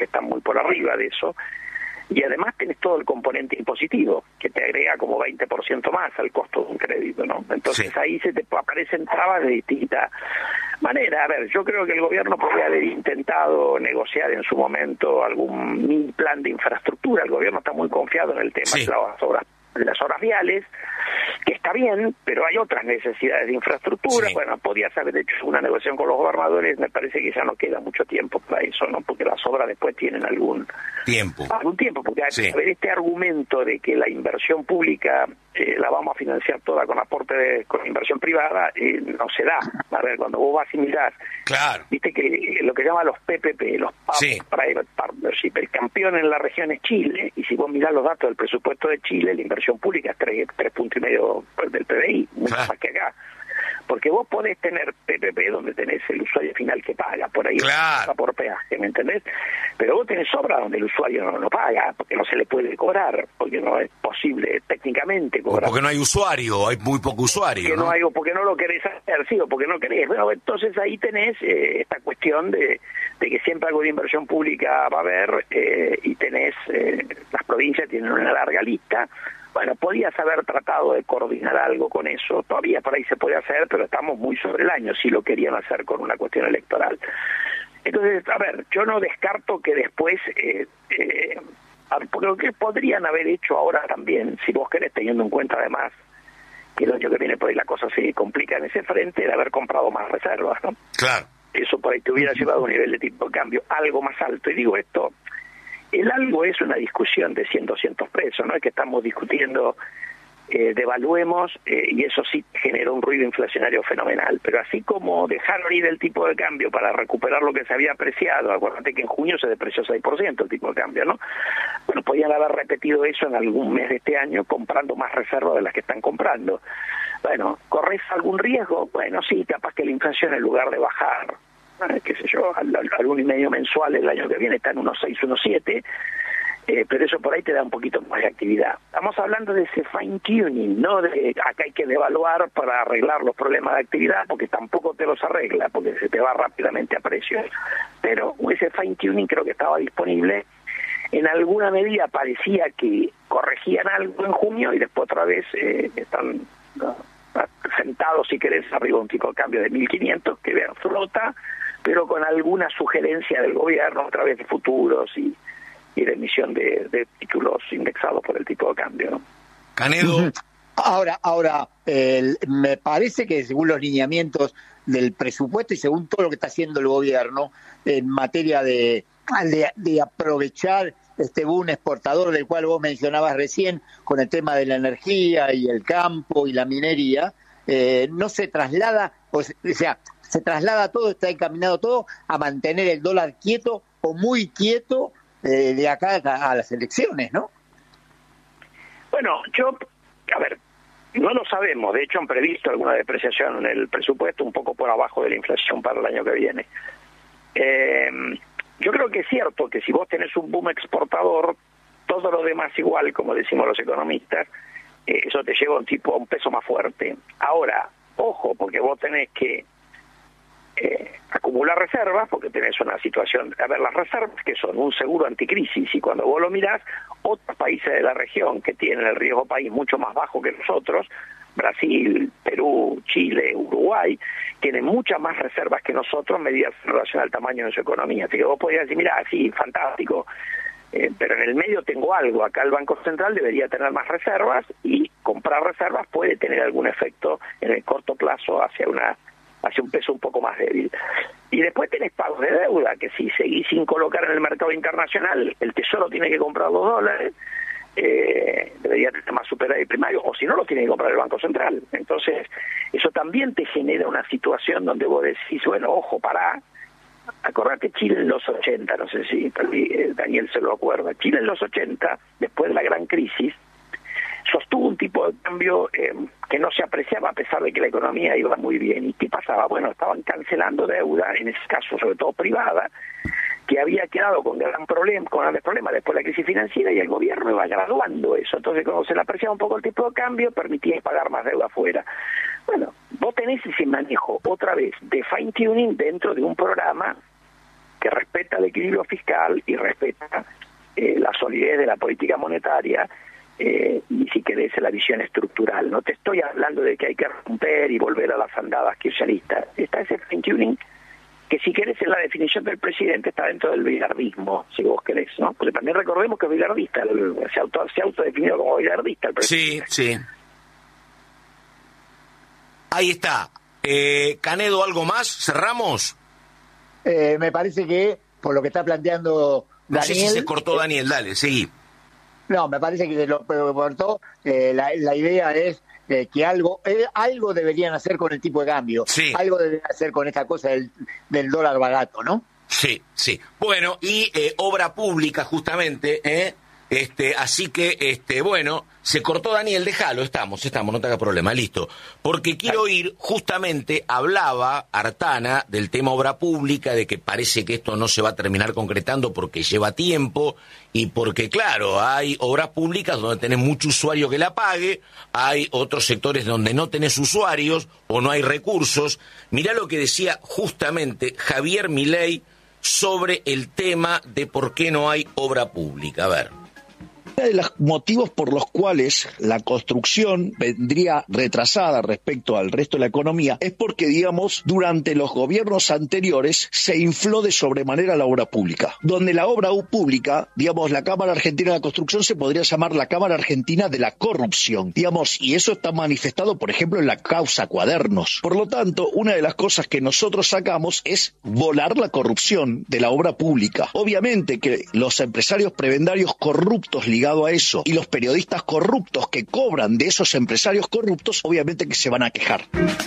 que están muy por arriba de eso, y además tenés todo el componente impositivo, que te agrega como 20% más al costo de un crédito, ¿no? Entonces ahí se te aparecen trabas de distinta manera. A ver, yo creo que el gobierno podría haber intentado negociar en su momento algún mini plan de infraestructura. El gobierno está muy confiado en el tema de las obras viales, que está bien, pero hay otras necesidades de infraestructura. Bueno, podías haber hecho una negociación con los gobernadores, me parece que ya no queda mucho tiempo para eso, ¿no? Porque las obras después tienen algún tiempo, porque a ver, este argumento de que la inversión pública la vamos a financiar toda con aporte con inversión privada, no se da. A ver, cuando vos vas y mirás, viste que lo que llaman los PPP, los Private Partnership, el campeón en la región es Chile, y si vos mirás los datos del presupuesto de Chile, la inversión pública es 3,5 puntos del PBI, mucho más que acá. Porque vos podés tener PPP donde tenés el usuario final que paga, por ahí pasa por peaje, ¿me entendés? Pero vos tenés obra donde el usuario no paga, porque no se le puede cobrar, porque no es posible técnicamente cobrar. O porque no hay usuario, hay muy poco usuario, porque no hay, o porque no lo querés hacer, o porque no querés. Bueno, entonces ahí tenés esta cuestión de que siempre algo de inversión pública va a haber, y tenés, las provincias tienen una larga lista. Bueno, podías haber tratado de coordinar algo con eso, todavía por ahí se puede hacer, pero estamos muy sobre el año, si lo querían hacer con una cuestión electoral. Entonces, a ver, yo no descarto que después, lo que podrían haber hecho ahora también, si vos querés, teniendo en cuenta además que el año que viene por ahí la cosa se complica en ese frente, de haber comprado más reservas, ¿no? Claro. Eso por ahí te hubiera llevado a un nivel de tipo de cambio algo más alto, y digo esto, el algo es una discusión de 100, 200 pesos, no es que estamos discutiendo devaluemos, y eso sí genera un ruido inflacionario fenomenal, pero así como dejaron ir el tipo de cambio para recuperar lo que se había apreciado, acuérdate que en junio se depreció 6% el tipo de cambio, ¿no? Bueno, podían haber repetido eso en algún mes de este año comprando más reservas de las que están comprando. Bueno, ¿corres algún riesgo? Bueno, sí, capaz que la inflación en lugar de bajar, qué sé yo, al 1,5 mensual el año que viene está en 1,6, 1,7, pero eso por ahí te da un poquito más de actividad. Estamos hablando de ese fine tuning, no de acá hay que devaluar para arreglar los problemas de actividad, porque tampoco te los arregla, porque se te va rápidamente a precios. Pero ese fine tuning creo que estaba disponible. En alguna medida parecía que corregían algo en junio y después otra vez están sentados, si querés, arriba de un tipo de cambio de 1.500 que vean flota, pero con alguna sugerencia del gobierno a través de futuros y de emisión de títulos indexados por el tipo de cambio, ¿no? Canedo. Ahora, me parece que según los lineamientos del presupuesto y según todo lo que está haciendo el gobierno en materia de aprovechar este boom exportador del cual vos mencionabas recién, con el tema de la energía y el campo y la minería, no se traslada, o sea, se traslada todo, está encaminado todo a mantener el dólar quieto o muy quieto de acá a las elecciones, ¿no? Bueno, a ver, no lo sabemos. De hecho, han previsto alguna depreciación en el presupuesto un poco por abajo de la inflación para el año que viene. Yo creo que es cierto que si vos tenés un boom exportador, todo lo demás igual, como decimos los economistas, eso te lleva a un peso más fuerte. Ahora, ojo, porque vos tenés que acumular reservas, porque tenés una situación, a ver, las reservas que son un seguro anticrisis, y cuando vos lo mirás, otros países de la región que tienen el riesgo país mucho más bajo que nosotros, Brasil, Perú, Chile, Uruguay, tienen muchas más reservas que nosotros medidas en relación al tamaño de su economía. Así que vos podrías decir, mira, sí, fantástico, pero en el medio tengo algo. Acá el Banco Central debería tener más reservas, y comprar reservas puede tener algún efecto en el corto plazo hacia un peso un poco más débil. Y después tenés pagos de deuda, que si seguís sin colocar en el mercado internacional, el Tesoro tiene que comprar los dólares, debería tener más superávit primario, o si no, lo tiene que comprar el Banco Central. Entonces, eso también te genera una situación donde vos decís, bueno, ojo, pará. Acordate, Chile en los 80, no sé si Daniel se lo acuerda, Chile en los 80, después de la gran crisis, sostuvo un tipo de cambio que no se apreciaba a pesar de que la economía iba muy bien. ¿Y qué pasaba? Bueno, estaban cancelando deuda, en ese caso sobre todo privada, que había quedado con grandes problemas después de la crisis financiera, y el gobierno iba graduando eso. Entonces, cuando se le apreciaba un poco el tipo de cambio, permitía pagar más deuda afuera. Bueno, vos tenés ese manejo, otra vez, de fine-tuning dentro de un programa que respeta el equilibrio fiscal y respeta la solidez de la política monetaria y, si querés, la visión estructural. No te estoy hablando de que hay que romper y volver a las andadas kirchneristas. Está ese fine-tuning que, si querés, en la definición del presidente está dentro del bilardismo, si vos querés, ¿no? Porque también recordemos que es bilardista, se autodefinió como bilardista el presidente. Sí. Ahí está. Canedo, ¿algo más? ¿Cerramos? Me parece que, por lo que está planteando No Daniel... sé si se cortó Daniel, dale, seguí. No, me parece que se lo cortó. La idea es que algo deberían hacer con el tipo de cambio. Sí. Algo deberían hacer con esta cosa del dólar barato, ¿no? Sí. Bueno, y obra pública, justamente, así que, bueno, se cortó Daniel, déjalo, estamos, no te hagas problema, listo. Porque quiero ir, justamente, hablaba Artana del tema obra pública, de que parece que esto no se va a terminar concretando porque lleva tiempo, y porque, claro, hay obras públicas donde tenés mucho usuario que la pague, hay otros sectores donde no tenés usuarios o no hay recursos. Mirá lo que decía justamente Javier Milei sobre el tema de por qué no hay obra pública. A ver. Uno de los motivos por los cuales la construcción vendría retrasada respecto al resto de la economía es porque, digamos, durante los gobiernos anteriores se infló de sobremanera la obra pública. Donde la obra pública, digamos, la Cámara Argentina de la Construcción se podría llamar la Cámara Argentina de la Corrupción, digamos, y eso está manifestado, por ejemplo, en la causa Cuadernos. Por lo tanto, una de las cosas que nosotros sacamos es volar la corrupción de la obra pública. Obviamente que los empresarios prebendarios corruptos ligados a eso y los periodistas corruptos que cobran de esos empresarios corruptos, obviamente que se van a quejar.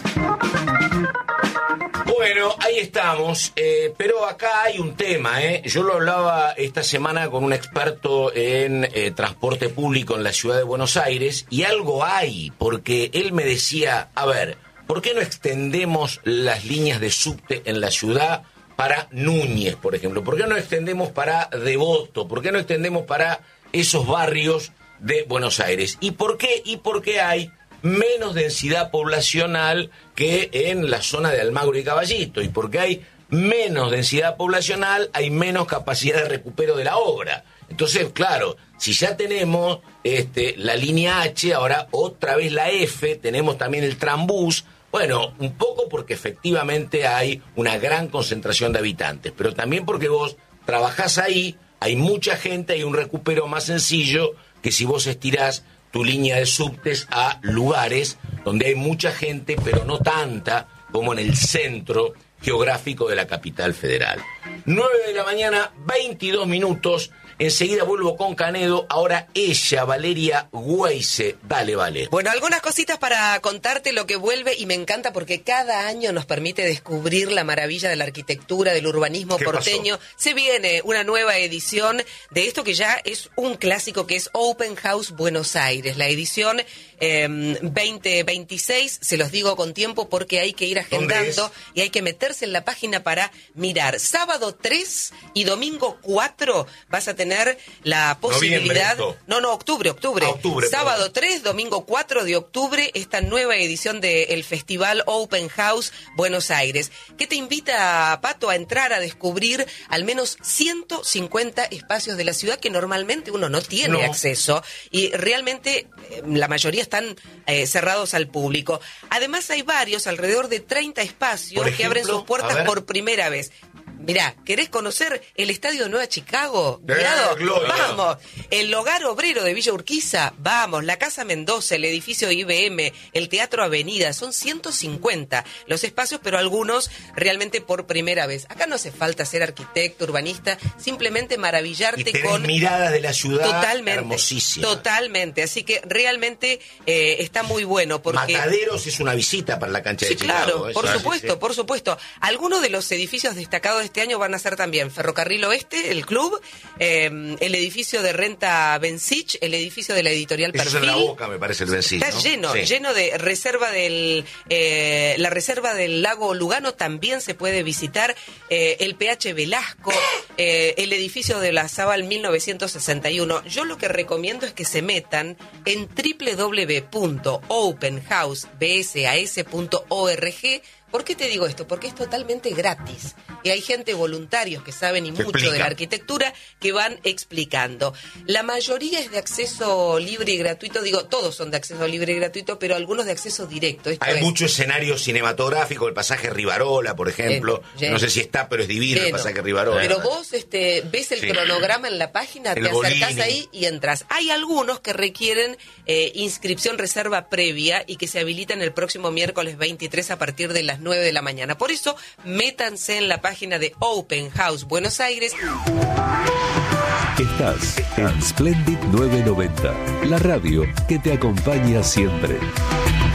Bueno, ahí estamos, pero acá hay un tema, Yo lo hablaba esta semana con un experto en transporte público en la ciudad de Buenos Aires, y algo hay, porque él me decía, a ver, ¿por qué no extendemos las líneas de subte en la ciudad para Núñez, por ejemplo? ¿Por qué no extendemos para Devoto? ¿Por qué no extendemos para esos barrios de Buenos Aires? ¿Y por qué? Y porque hay menos densidad poblacional que en la zona de Almagro y Caballito, y porque hay menos densidad poblacional, hay menos capacidad de recupero de la obra. Entonces, claro, si ya tenemos la línea H, ahora otra vez la F, tenemos también el trambús. Bueno, un poco porque efectivamente hay una gran concentración de habitantes, pero también porque vos trabajás ahí, hay mucha gente, hay un recupero más sencillo que si vos estirás tu línea de subtes a lugares donde hay mucha gente, pero no tanta como en el centro geográfico de la capital federal. 9:22 a.m, enseguida vuelvo con Canedo, ahora ella, Valeria Weise. Dale, Vale. Bueno, algunas cositas para contarte lo que vuelve, y me encanta porque cada año nos permite descubrir la maravilla de la arquitectura, del urbanismo porteño. Pasó? Se viene una nueva edición de esto que ya es un clásico, que es Open House Buenos Aires, la edición 2026, se los digo con tiempo porque hay que ir agendando y hay que meterse en la página para mirar. Sábado 3 y domingo 4 vas a tener la posibilidad... Octubre. Sábado 3, domingo 4 de octubre, esta nueva edición del Festival Open House Buenos Aires, que te invita, Pato, a entrar a descubrir al menos 150 espacios de la ciudad que normalmente uno no tiene acceso, y realmente la mayoría están cerrados al público. Además hay varios, alrededor de 30 espacios que abren sus puertas por primera vez. Mirá, ¿querés conocer el Estadio Nueva Chicago? Vamos. El Hogar Obrero de Villa Urquiza, vamos. La Casa Mendoza, el edificio IBM, el Teatro Avenida. Son 150 los espacios, pero algunos realmente por primera vez. Acá no hace falta ser arquitecto, urbanista, simplemente maravillarte con miradas de la ciudad hermosísimas. Totalmente. Así que realmente está muy bueno. Porque Mataderos es una visita para la cancha de Chicago. Claro, por supuesto. Algunos de los edificios destacados de este año van a ser también Ferrocarril Oeste, el club, el edificio de Renta Bensich, el edificio de la editorial Perfil. Eso es en La Boca, me parece, el Bensich, Está lleno de reserva la reserva del lago Lugano también se puede visitar, el PH Velasco, el edificio de la Zabal 1961. Yo lo que recomiendo es que se metan en www.openhousebsas.org, ¿Por qué te digo esto? Porque es totalmente gratis. Y hay gente, voluntarios que saben y mucho de la arquitectura, que van explicando. La mayoría es de acceso libre y gratuito. Digo, todos son de acceso libre y gratuito, pero algunos de acceso directo. Hay mucho escenario cinematográfico, el pasaje Rivarola, por ejemplo. No sé si está, pero es divino el pasaje Rivarola. Pero vos ves el cronograma en la página, te acercás ahí y entras. Hay algunos que requieren inscripción, reserva previa y que se habilitan el próximo miércoles 23 a partir de las 9 de la mañana. Por eso, métanse en la página de Open House Buenos Aires. Estás en Splendid 990, la radio que te acompaña siempre.